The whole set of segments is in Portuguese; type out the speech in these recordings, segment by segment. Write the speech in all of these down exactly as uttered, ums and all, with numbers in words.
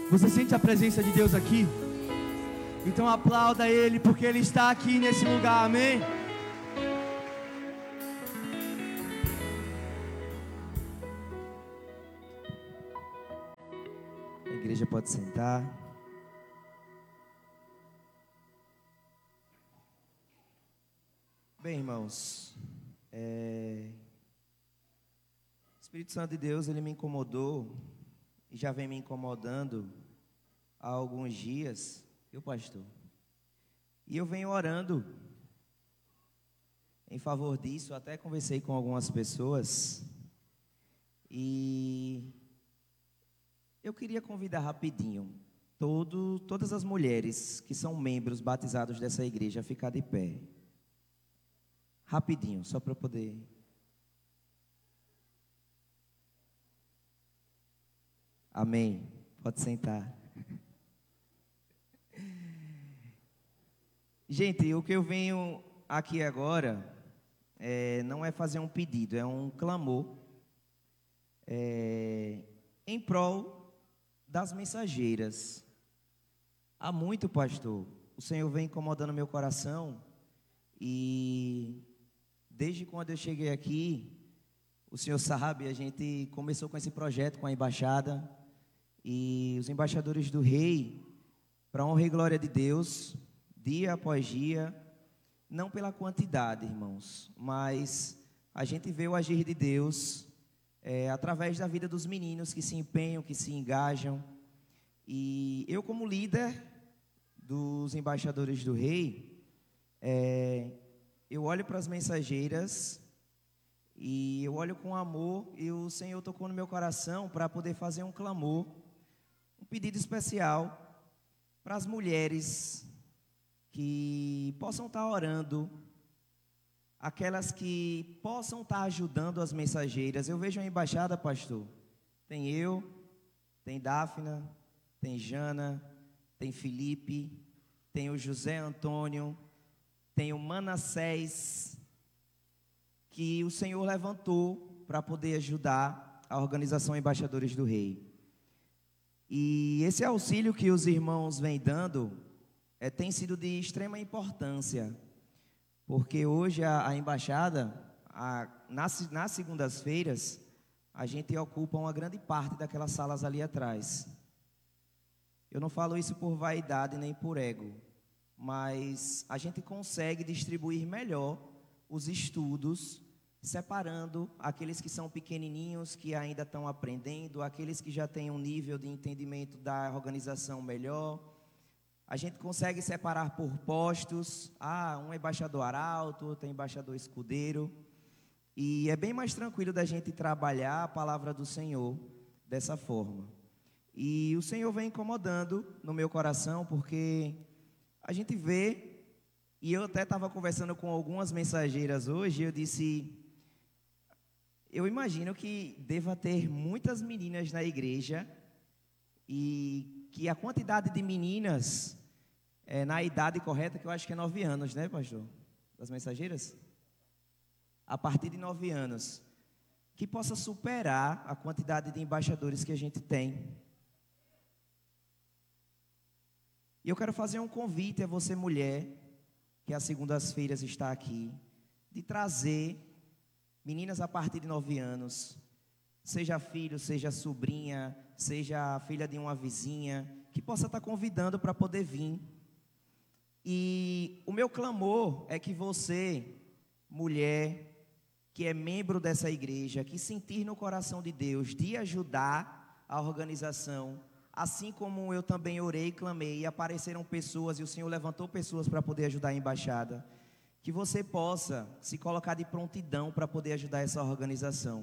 Você sente a presença de Deus aqui? Então aplauda Ele, porque Ele está aqui nesse lugar, amém? A igreja pode sentar. Bem, irmãos, é... o Espírito Santo de Deus, Ele me incomodou e já vem me incomodando há alguns dias, viu, pastor? E eu venho orando em favor disso, até conversei com algumas pessoas e eu queria convidar rapidinho todo, todas as mulheres que são membros batizados dessa igreja a ficar de pé. Rapidinho, só para poder... Amém. Pode sentar. Gente, o que eu venho aqui agora é, não é fazer um pedido, é um clamor é, em prol das mensageiras. Há muito, pastor, o Senhor vem incomodando meu coração e desde quando eu cheguei aqui, o Senhor sabe, a gente começou com esse projeto com a embaixada e os embaixadores do Rei, para a honra e glória de Deus, dia após dia, não pela quantidade, irmãos, mas a gente vê o agir de Deus é, através da vida dos meninos que se empenham, que se engajam. E eu, como líder dos embaixadores do Rei, é, eu olho para as mensageiras e eu olho com amor, e o Senhor tocou no meu coração para poder fazer um clamor, um pedido especial para as mulheres que possam estar orando, aquelas que possam estar ajudando as mensageiras. Eu vejo a embaixada, pastor, tem eu, tem Dáfna, tem Jana, tem Felipe, tem o José Antônio, tem o Manassés, que o Senhor levantou para poder ajudar a organização Embaixadores do Rei. E esse auxílio que os irmãos vêm dando é, tem sido de extrema importância, porque hoje a, a embaixada, a, nas, nas segundas-feiras, a gente ocupa uma grande parte daquelas salas ali atrás. Eu não falo isso por vaidade nem por ego, mas a gente consegue distribuir melhor os estudos, separando aqueles que são pequenininhos, que ainda estão aprendendo, aqueles que já têm um nível de entendimento da organização melhor. A gente consegue separar por postos. Ah, um é embaixador arauto, outro é embaixador escudeiro. E é bem mais tranquilo da gente trabalhar a palavra do Senhor dessa forma. E o Senhor vem incomodando no meu coração, porque a gente vê, e eu até estava conversando com algumas mensageiras hoje, eu disse, eu imagino que deva ter muitas meninas na igreja, e que a quantidade de meninas é, na idade correta, que eu acho que é nove anos, né, pastor? Das mensageiras? A partir de nove anos, que possa superar a quantidade de embaixadores que a gente tem. E eu quero fazer um convite a você, mulher, que às segundas-feiras está aqui, de trazer meninas a partir de nove anos, seja filho, seja sobrinha, seja filha de uma vizinha, que possa estar convidando para poder vir. E o meu clamor é que você, mulher, que é membro dessa igreja, que sentir no coração de Deus de ajudar a organização, assim como eu também orei e clamei, e apareceram pessoas, e o Senhor levantou pessoas para poder ajudar a embaixada, que você possa se colocar de prontidão para poder ajudar essa organização.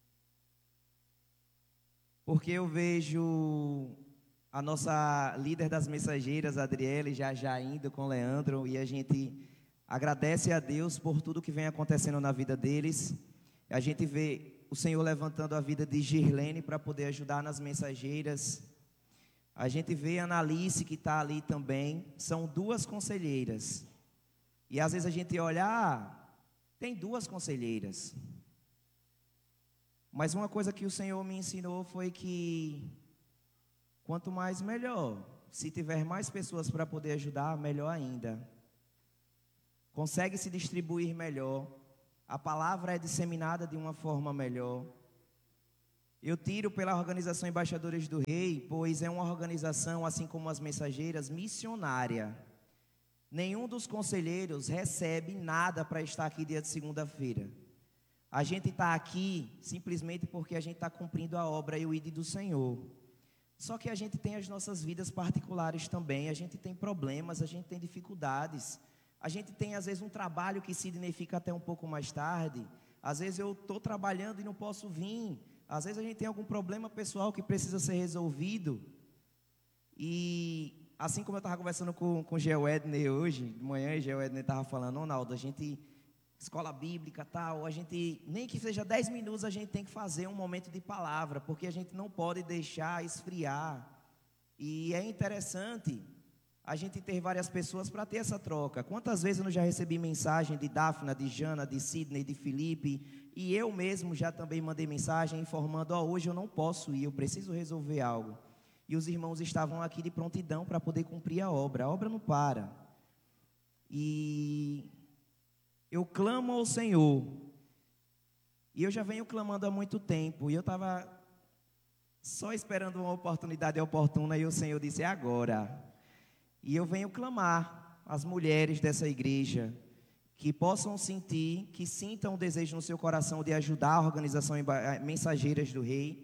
Porque eu vejo a nossa líder das mensageiras, Adriele, já já indo com o Leandro, e a gente agradece a Deus por tudo que vem acontecendo na vida deles. A gente vê o Senhor levantando a vida de Girlene para poder ajudar nas mensageiras. A gente vê a Analice, que está ali também. São duas conselheiras. E às vezes a gente olha, ah, tem duas conselheiras. Mas uma coisa que o Senhor me ensinou foi que Quanto mais, melhor. Se tiver mais pessoas para poder ajudar, melhor ainda. Consegue se distribuir melhor. A palavra é disseminada de uma forma melhor. Eu tiro pela organização Embaixadores do Rei, pois é uma organização, assim como as mensageiras, missionária. Nenhum dos conselheiros recebe nada para estar aqui dia de segunda-feira. A gente está aqui simplesmente porque a gente está cumprindo a obra e o I D do Senhor. Só que a gente tem as nossas vidas particulares também, a gente tem problemas, a gente tem dificuldades. A gente tem, às vezes, um trabalho que Sidney fica até um pouco mais tarde. Às vezes eu estou trabalhando e não posso vir. Às vezes a gente tem algum problema pessoal que precisa ser resolvido. E assim como eu estava conversando com, com o Geo Edner hoje, de manhã, o Geo Edner estava falando, Ronaldo, a gente, escola bíblica tal, a gente, nem que seja dez minutos, a gente tem que fazer um momento de palavra, porque a gente não pode deixar esfriar. E é interessante a gente ter várias pessoas para ter essa troca. Quantas vezes eu não já recebi mensagem de Dafna, de Jana, de Sidney, de Felipe, e eu mesmo já também mandei mensagem informando, ó, oh, hoje eu não posso ir, eu preciso resolver algo. E os irmãos estavam aqui de prontidão para poder cumprir a obra. A obra não para. E eu clamo ao Senhor. E eu já venho clamando há muito tempo. E eu estava só esperando uma oportunidade oportuna, e o Senhor disse, é agora. E eu venho clamar às mulheres dessa igreja que possam sentir, que sintam o desejo no seu coração de ajudar a organização Mensageiras do Rei,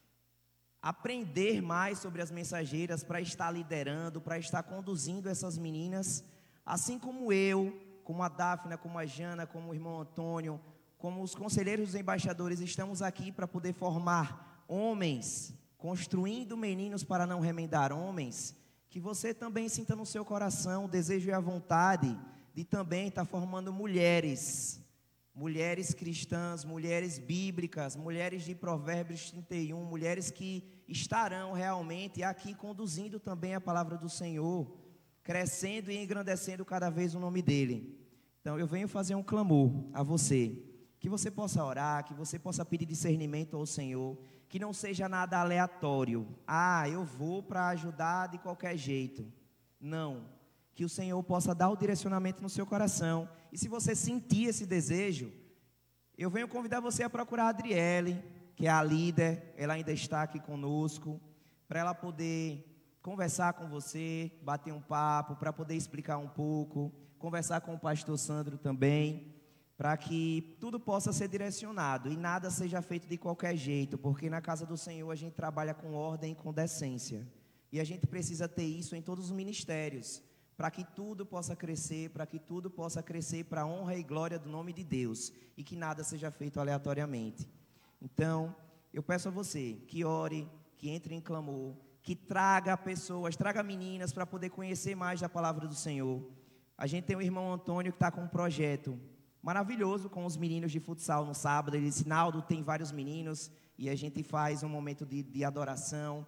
aprender mais sobre as mensageiras para estar liderando, para estar conduzindo essas meninas, assim como eu, como a Dafna, como a Jana, como o irmão Antônio, como os conselheiros dos embaixadores, estamos aqui para poder formar homens, construindo meninos para não remendar homens. Que você também sinta no seu coração o desejo e a vontade de também estar formando mulheres, mulheres cristãs, mulheres bíblicas, mulheres de Provérbios trinta e um, mulheres que estarão realmente aqui conduzindo também a palavra do Senhor, crescendo e engrandecendo cada vez o nome dEle. Então eu venho fazer um clamor a você, que você possa orar, que você possa pedir discernimento ao Senhor, que não seja nada aleatório. Ah, eu vou para ajudar de qualquer jeito. Não. Que o Senhor possa dar o direcionamento no seu coração. E se você sentir esse desejo, eu venho convidar você a procurar a Adriele, que é a líder. Ela ainda está aqui conosco, para ela poder conversar com você, bater um papo, para poder explicar um pouco, conversar com o pastor Sandro também, para que tudo possa ser direcionado e nada seja feito de qualquer jeito, porque na casa do Senhor a gente trabalha com ordem e com decência, e a gente precisa ter isso em todos os ministérios, para que tudo possa crescer, para que tudo possa crescer para a honra e glória do nome de Deus, e que nada seja feito aleatoriamente. Então, eu peço a você que ore, que entre em clamor, que traga pessoas, traga meninas para poder conhecer mais da palavra do Senhor. A gente tem o irmão Antônio que está com um projeto maravilhoso com os meninos de futsal no sábado. Ele disse, Naldo, tem vários meninos e a gente faz um momento de, de adoração.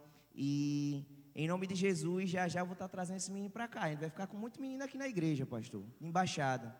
E em nome de Jesus, já já eu vou estar trazendo esse menino para cá. A gente vai ficar com muito menino aqui na igreja, pastor, embaixada.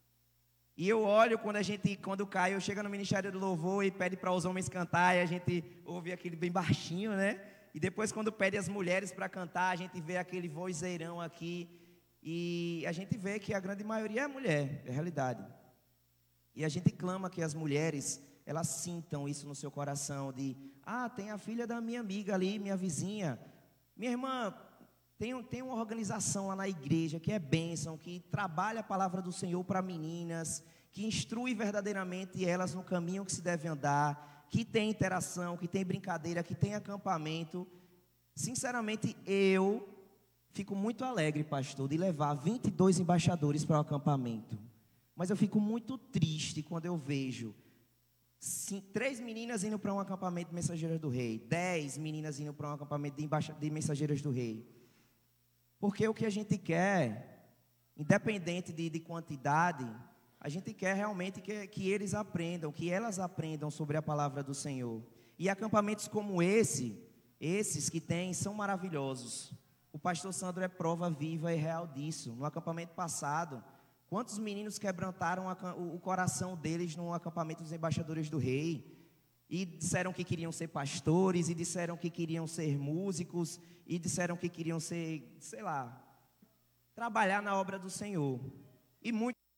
E eu olho quando a gente, quando o Caio chega no Ministério do Louvor e pede para os homens cantar, e a gente ouve aquele bem baixinho, né? E depois quando pede as mulheres para cantar, a gente vê aquele vozeirão aqui. E a gente vê que a grande maioria é mulher, é realidade. E a gente clama que as mulheres, elas sintam isso no seu coração, de, ah, tem a filha da minha amiga ali, minha vizinha. Minha irmã, tem, tem uma organização lá na igreja que é bênção, que trabalha a palavra do Senhor para meninas, que instrui verdadeiramente elas no caminho que se deve andar, que tem interação, que tem brincadeira, que tem acampamento. Sinceramente, eu fico muito alegre, pastor, de levar vinte e dois embaixadores para o acampamento. Mas eu fico muito triste quando eu vejo sim, três meninas indo para um acampamento de Mensageiras do Rei, dez meninas indo para um acampamento de, embaixa, de Mensageiras do Rei. Porque o que a gente quer, independente de, de quantidade, a gente quer realmente que, que eles aprendam, que elas aprendam sobre a palavra do Senhor. E acampamentos como esse, esses que tem, são maravilhosos. O pastor Sandro é prova viva e real disso. No acampamento passado, quantos meninos quebrantaram o coração deles no acampamento dos embaixadores do rei? e disseram que queriam ser pastores, e disseram que queriam ser músicos, e disseram que queriam ser, sei lá, trabalhar na obra do Senhor. E muitos